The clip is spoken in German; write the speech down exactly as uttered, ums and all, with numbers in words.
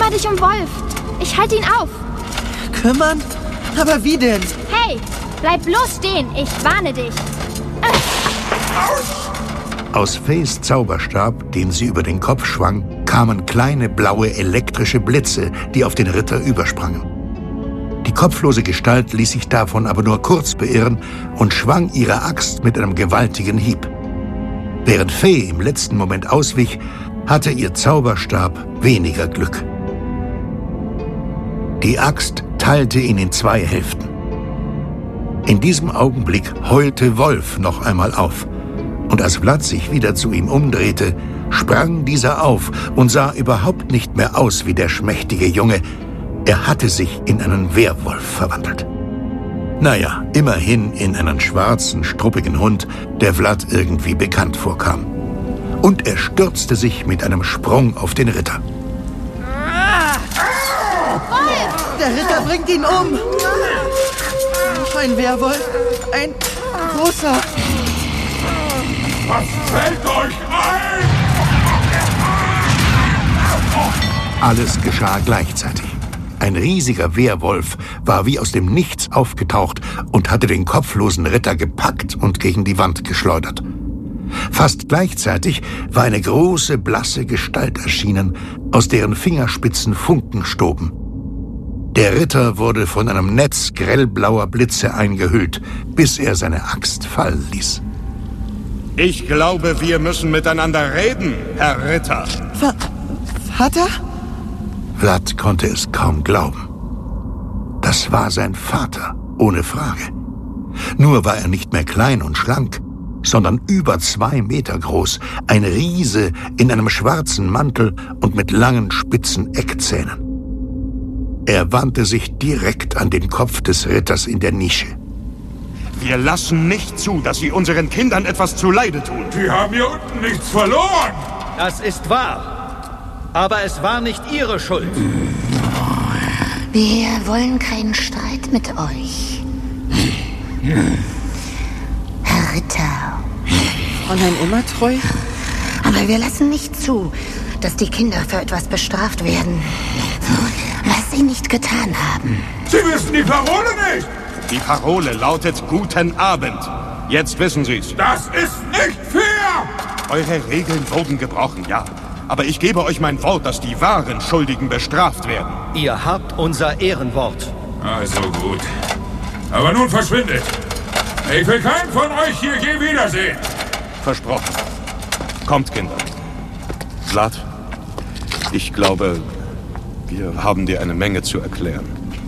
Kümmer dich um Wolf. Ich halte ihn auf. Kümmern? Aber wie denn? Hey, bleib bloß stehen. Ich warne dich. Aus Fays Zauberstab, den sie über den Kopf schwang, kamen kleine blaue elektrische Blitze, die auf den Ritter übersprangen. Die kopflose Gestalt ließ sich davon aber nur kurz beirren und schwang ihre Axt mit einem gewaltigen Hieb. Während Fay im letzten Moment auswich, hatte ihr Zauberstab weniger Glück. Die Axt teilte ihn in zwei Hälften. In diesem Augenblick heulte Wolf noch einmal auf. Und als Vlad sich wieder zu ihm umdrehte, sprang dieser auf und sah überhaupt nicht mehr aus wie der schmächtige Junge. Er hatte sich in einen Werwolf verwandelt. Naja, immerhin in einen schwarzen, struppigen Hund, der Vlad irgendwie bekannt vorkam. Und er stürzte sich mit einem Sprung auf den Ritter. Der Ritter bringt ihn um. Ein Werwolf, ein großer. Was fällt euch ein? Alles geschah gleichzeitig. Ein riesiger Werwolf war wie aus dem Nichts aufgetaucht und hatte den kopflosen Ritter gepackt und gegen die Wand geschleudert. Fast gleichzeitig war eine große, blasse Gestalt erschienen, aus deren Fingerspitzen Funken stoben. Der Ritter wurde von einem Netz grellblauer Blitze eingehüllt, bis er seine Axt fallen ließ. Ich glaube, wir müssen miteinander reden, Herr Ritter. Va- Vater? Vlad konnte es kaum glauben. Das war sein Vater, ohne Frage. Nur war er nicht mehr klein und schlank, sondern über zwei Meter groß, ein Riese in einem schwarzen Mantel und mit langen, spitzen Eckzähnen. Er wandte sich direkt an den Kopf des Ritters in der Nische. Wir lassen nicht zu, dass Sie unseren Kindern etwas zuleide tun. Sie haben hier unten nichts verloren. Das ist wahr. Aber es war nicht Ihre Schuld. Wir wollen keinen Streit mit euch. Herr Ritter. Fräulein immer treu? Aber wir lassen nicht zu, dass die Kinder für etwas bestraft werden, was sie nicht getan haben. Sie wissen die Parole nicht. Die Parole lautet Guten Abend. Jetzt wissen Sie's. Das ist nicht fair. Eure Regeln wurden gebrochen, ja. Aber ich gebe euch mein Wort, dass die wahren Schuldigen bestraft werden. Ihr habt unser Ehrenwort. Also gut. Aber nun verschwindet. Ich will keinen von euch hier je wiedersehen. Versprochen. Kommt, Kinder. Vlad, ich glaube, wir haben dir eine Menge zu erklären.